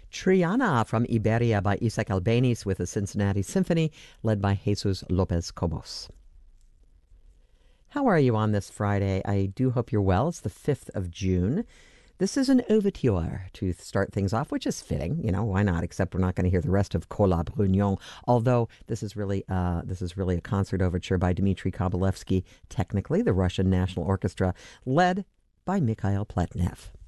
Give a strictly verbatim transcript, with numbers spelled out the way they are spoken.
Triana from Iberia by Isaac Albéniz with the Cincinnati Symphony, led by Jesus Lopez Cobos. How are you on this Friday? I do hope you're well. It's the fifth of June. This is an overture to start things off, which is fitting. You know, why not? Except we're not going to hear the rest of Cola Brugnon, although this is really uh, this is really a concert overture by Dmitry Kovalevsky, technically the Russian National Orchestra, led by Mikhail Pletnev.